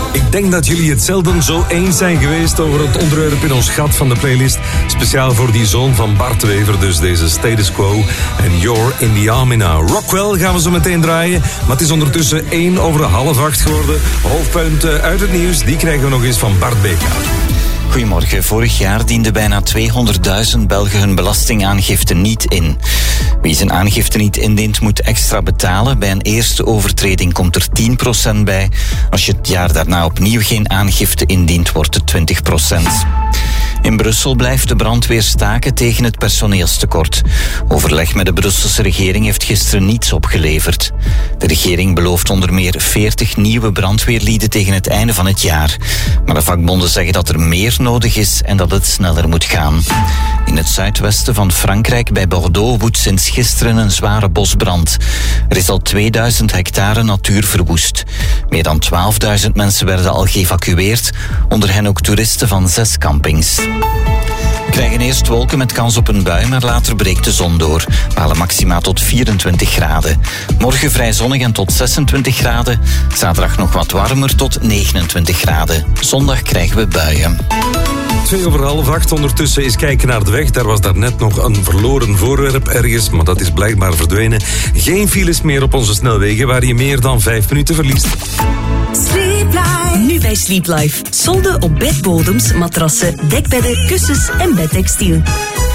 Ik denk dat jullie het zelden zo eens zijn geweest over het onderwerp in ons gat van de playlist. Speciaal voor die zoon van Bart Wever, dus deze Status Quo en You're in the Army Now. Rockwell gaan we zo meteen draaien, maar het is ondertussen 7:01 geworden. Hoofdpunten uit het nieuws, die krijgen we nog eens van Bart Beka. Goedemorgen. Vorig jaar dienden bijna 200.000 Belgen hun belastingaangifte niet in. Wie zijn aangifte niet indient, moet extra betalen. Bij een eerste overtreding komt er 10% bij. Als je het jaar daarna opnieuw geen aangifte indient, wordt het 20%. In Brussel blijft de brandweer staken tegen het personeelstekort. Overleg met de Brusselse regering heeft gisteren niets opgeleverd. De regering belooft onder meer 40 nieuwe brandweerlieden tegen het einde van het jaar. Maar de vakbonden zeggen dat er meer nodig is en dat het sneller moet gaan. In het zuidwesten van Frankrijk bij Bordeaux woedt sinds gisteren een zware bosbrand. Er is al 2000 hectare natuur verwoest. Meer dan 12.000 mensen werden al geëvacueerd, onder hen ook toeristen van 6 campings. We krijgen eerst wolken met kans op een bui, maar later breekt de zon door. We halen maxima tot 24 graden. Morgen vrij zonnig en tot 26 graden. Zaterdag nog wat warmer tot 29 graden. Zondag krijgen we buien. 7:07. Ondertussen is kijken naar de weg. Daar was daarnet nog een verloren voorwerp ergens, maar dat is blijkbaar verdwenen. Geen files meer op onze snelwegen waar je meer dan 5 minuten verliest. Sleep Life. Nu bij Sleep Life. Solden op bedbodems, matrassen, dekbedden, kussens en bedtextiel.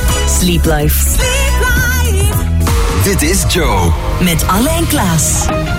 Sleep Life. Sleep Life. Dit is Joe. Met Alain Klaas.